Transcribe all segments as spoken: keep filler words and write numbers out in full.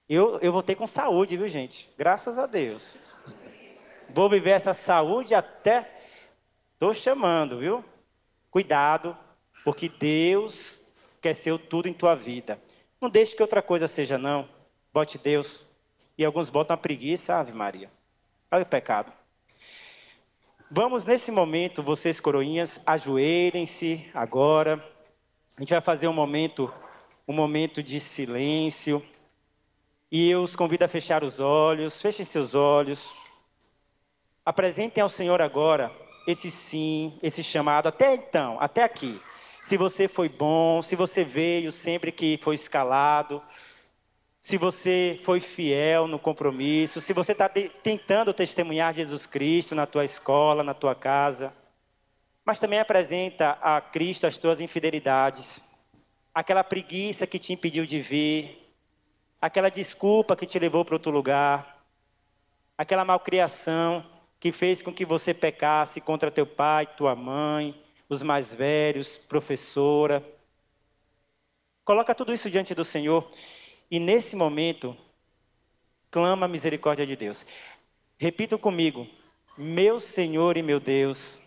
Eu, eu voltei com saúde, viu, gente? Graças a Deus. Vou viver essa saúde até... Estou chamando, viu? Cuidado, porque Deus quer ser o tudo em tua vida. Não deixe que outra coisa seja, não. Bote Deus. E alguns botam a preguiça, Ave Maria. Olha o pecado. Vamos, nesse momento, vocês coroinhas, ajoelhem-se agora. A gente vai fazer um momento, um momento de silêncio. E eu os convido a fechar os olhos. Fechem seus olhos. Apresentem ao Senhor agora esse sim, esse chamado. Até então, até aqui. Se você foi bom, se você veio sempre que foi escalado, se você foi fiel no compromisso, se você está tentando testemunhar Jesus Cristo na tua escola, na tua casa, mas também apresenta a Cristo as tuas infidelidades, aquela preguiça que te impediu de vir, aquela desculpa que te levou para outro lugar, aquela malcriação que fez com que você pecasse contra teu pai, tua mãe, os mais velhos, professora. Coloca tudo isso diante do Senhor e nesse momento, clama a misericórdia de Deus. Repitam comigo: meu Senhor e meu Deus,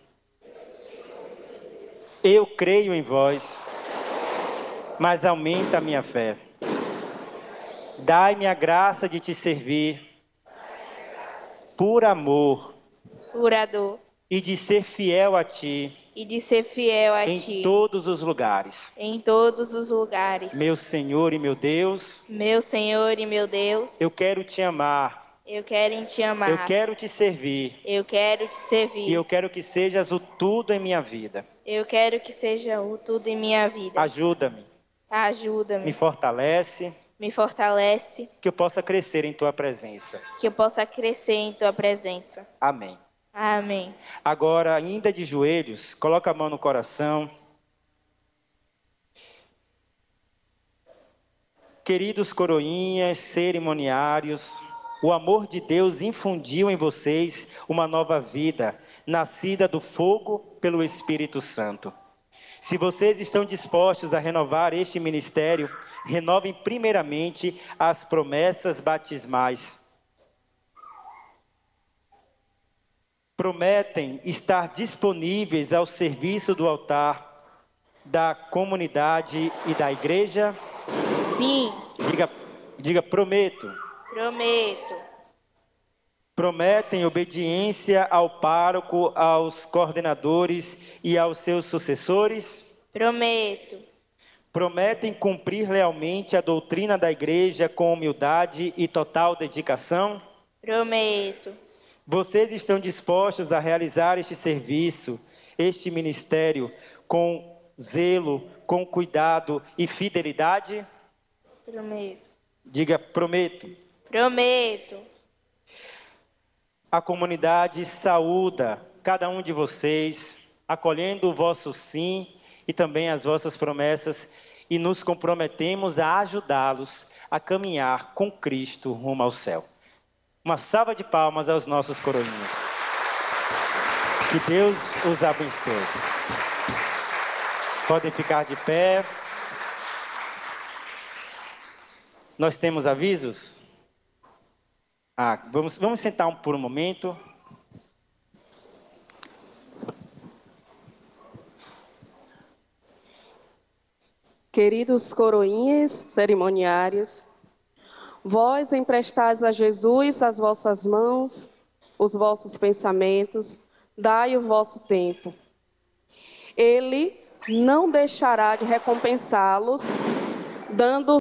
eu creio em vós, mas aumenta a minha fé. Dai-me a graça de te servir, por amor, por amor, e de ser fiel a ti, e de ser fiel a em ti, todos os lugares. em todos os lugares. Meu Senhor e meu Deus, Meu Senhor e meu Deus, eu quero te amar, eu quero te amar, eu quero te servir, eu quero te servir, e eu quero que sejas o tudo em minha vida. eu quero que seja o tudo em minha vida. Ajuda-me, Ajuda-me, me fortalece, me fortalece, que eu possa crescer em tua presença. que eu possa crescer em tua presença. Amém. Amém. Agora, ainda de joelhos, coloca a mão no coração. Queridos coroinhas, cerimoniários, o amor de Deus infundiu em vocês uma nova vida, nascida do fogo pelo Espírito Santo. Se vocês estão dispostos a renovar este ministério, renovem primeiramente as promessas batismais. Prometem estar disponíveis ao serviço do altar, da comunidade e da igreja? Sim. Diga, diga, prometo. Prometo. Prometem obediência ao pároco, aos coordenadores e aos seus sucessores? Prometo. Prometem cumprir lealmente a doutrina da igreja com humildade e total dedicação? Prometo. Vocês estão dispostos a realizar este serviço, este ministério, com zelo, com cuidado e fidelidade? Prometo. Diga, prometo. Prometo. A comunidade saúda cada um de vocês, acolhendo o vosso sim e também as vossas promessas, e nos comprometemos a ajudá-los a caminhar com Cristo rumo ao céu. Uma salva de palmas aos nossos coroinhas. Que Deus os abençoe. Podem ficar de pé. Nós temos avisos? Ah, vamos, vamos sentar um, por um momento. Queridos coroinhas, cerimoniários, vós emprestais a Jesus as vossas mãos, os vossos pensamentos, dai o vosso tempo. Ele não deixará de recompensá-los, dando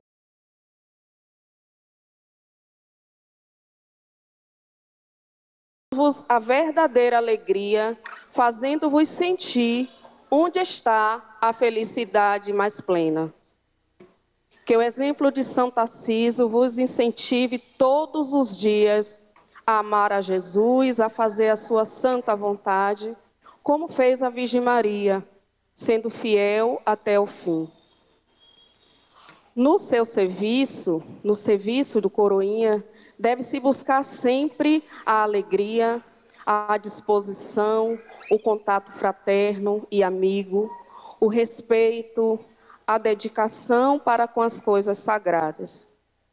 vos a verdadeira alegria, fazendo-vos sentir onde está a felicidade mais plena. Que o exemplo de São Tarcísio vos incentive todos os dias a amar a Jesus, a fazer a sua santa vontade, como fez a Virgem Maria, sendo fiel até o fim. No seu serviço, no serviço do coroinha, deve-se buscar sempre a alegria, a disposição, o contato fraterno e amigo, o respeito, a dedicação para com as coisas sagradas.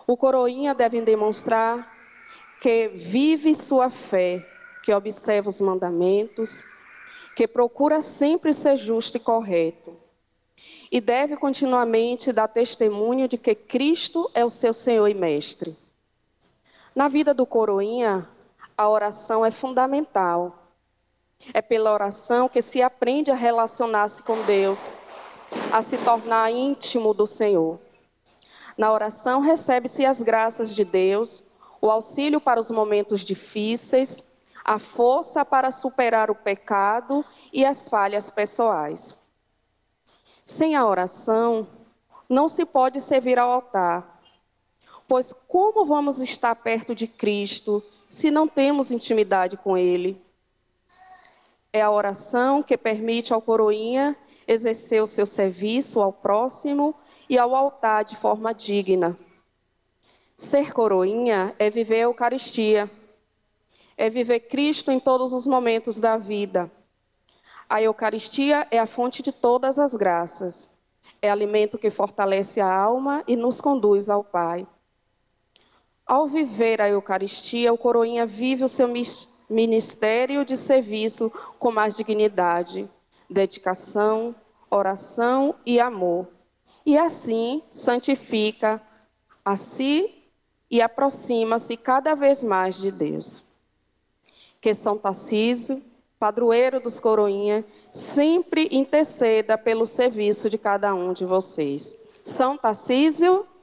O coroinha deve demonstrar que vive sua fé, que observa os mandamentos, que procura sempre ser justo e correto. E deve continuamente dar testemunho de que Cristo é o seu Senhor e Mestre. Na vida do coroinha, a oração é fundamental. É pela oração que se aprende a relacionar-se com Deus, a se tornar íntimo do Senhor. Na oração recebe-se as graças de Deus, o auxílio para os momentos difíceis, a força para superar o pecado e as falhas pessoais. Sem a oração, não se pode servir ao altar, pois como vamos estar perto de Cristo se não temos intimidade com Ele? É a oração que permite ao coroinha exercer o seu serviço ao próximo e ao altar de forma digna. Ser coroinha é viver a Eucaristia, é viver Cristo em todos os momentos da vida. A Eucaristia é a fonte de todas as graças, é alimento que fortalece a alma e nos conduz ao Pai. Ao viver a Eucaristia, o coroinha vive o seu ministério de serviço com mais dignidade, dedicação, oração e amor. E assim santifica a si e aproxima-se cada vez mais de Deus. Que São Tarcísio, padroeiro dos coroinhas, sempre interceda pelo serviço de cada um de vocês. São Tarcísio,